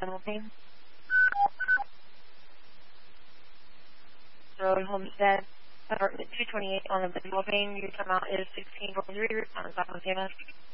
Penalty. Road, Homestead, apartment 228 on the Penalty. Your timeout is 16:43. Response, South Montana.